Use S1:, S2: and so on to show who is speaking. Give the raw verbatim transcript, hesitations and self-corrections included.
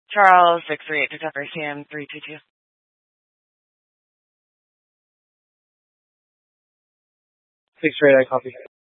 S1: Charles, six three eight December, C M three two two.
S2: six three eight, I copy.